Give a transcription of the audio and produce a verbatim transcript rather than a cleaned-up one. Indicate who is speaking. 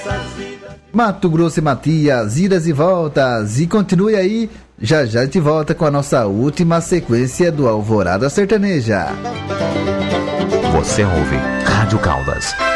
Speaker 1: Mato Grosso e Matias, idas e voltas. E continue aí, já já de volta com a nossa última sequência do Alvorada Sertaneja.
Speaker 2: Você ouve Rádio Caldas.